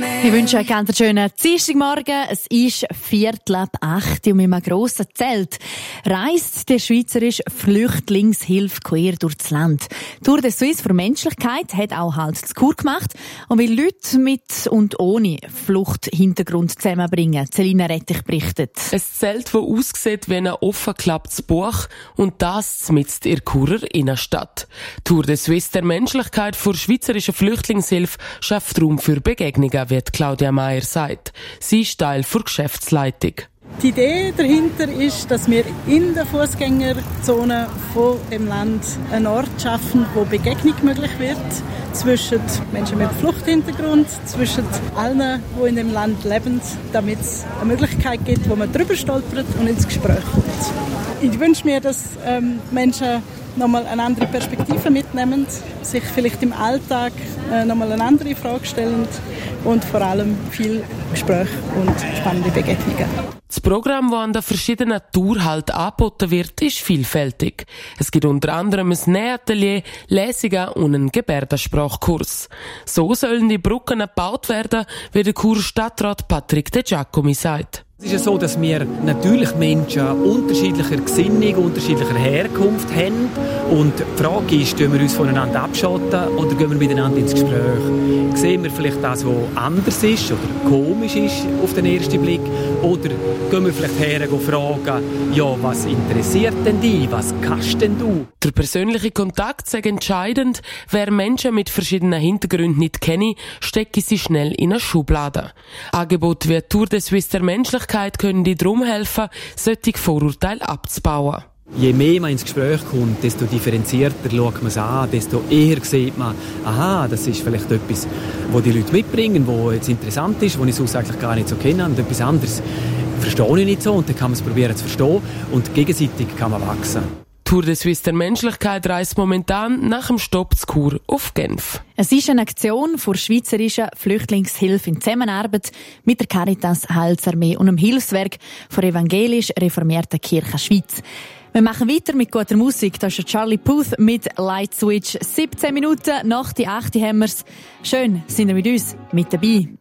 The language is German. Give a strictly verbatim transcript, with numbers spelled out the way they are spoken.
Ich wünsche euch einen ganz schönen Dienstagmorgen. Es ist Viertel ab acht und mit einem grossen Zelt reist die Schweizerische Flüchtlingshilfe quer durch das Land. Tour de Suisse für Menschlichkeit hat auch Halt zu Chur gemacht und will Leute mit und ohne Fluchthintergrund zusammenbringen. Celina Rettich berichtet. Ein Zelt, das aussieht wie ein offengeklapptes Buch und das mitten in der Churer Innenstadt. Tour de Suisse der Menschlichkeit für Schweizerische Flüchtlingshilfe schafft Raum für Begegnungen, wie Claudia Meier sagt. Sie ist Teil der Geschäftsleitung. Die Idee dahinter ist, dass wir in der Fußgängerzone von dem Land einen Ort schaffen, wo Begegnung möglich wird zwischen Menschen mit Fluchthintergrund, zwischen allen, die in dem Land leben, damit es eine Möglichkeit gibt, wo man drüber stolpert und ins Gespräch kommt. Ich wünsche mir, dass ähm, Menschen nochmal eine andere Perspektive mitnehmen, sich vielleicht im Alltag äh, nochmal eine andere Frage stellen und vor allem viel Gespräch und spannende Begegnungen. Das Programm, das an den verschiedenen Tourhalten angeboten wird, ist vielfältig. Es gibt unter anderem ein Nähatelier, Lesungen und einen Gebärdensprachkurs. So sollen die Brücken gebaut werden, wie der Churer Stadtrat Patrick De Giacomi sagt. Es ist ja so, dass wir natürlich Menschen unterschiedlicher Gesinnung, unterschiedlicher Herkunft haben. Und die Frage ist, tun wir uns voneinander abschotten oder gehen wir miteinander ins Gespräch? Sehen wir vielleicht das, was anders ist oder komisch ist auf den ersten Blick? Oder gehen wir vielleicht her und fragen, ja, was interessiert denn dich? Was kannst denn du? Der persönliche Kontakt sei entscheidend. Wer Menschen mit verschiedenen Hintergründen nicht kenne, stecke sie schnell in eine Schublade. Angebote wie Tour de Suisse der Menschlichkeit können die darum helfen, solche Vorurteile abzubauen. Je mehr man ins Gespräch kommt, desto differenzierter schaut man es an, desto eher sieht man, aha, das ist vielleicht etwas, was die Leute mitbringen, was jetzt interessant ist, was ich sonst eigentlich gar nicht so kenne, und etwas anderes verstehe ich nicht so, und dann kann man es probieren zu verstehen und gegenseitig kann man wachsen. Tour de Suisse der Menschlichkeit reist momentan nach dem Stopp zu Chur auf Genf. Es ist eine Aktion der Schweizerischen Flüchtlingshilfe in Zusammenarbeit mit der Caritas Heilsarmee und dem Hilfswerk der evangelisch-reformierten Kirche Schweiz. Wir machen weiter mit guter Musik. Da ist Charlie Puth mit Light Switch. siebzehn Minuten nach die acht haben wir's. Schön, sind ihr mit uns mit dabei.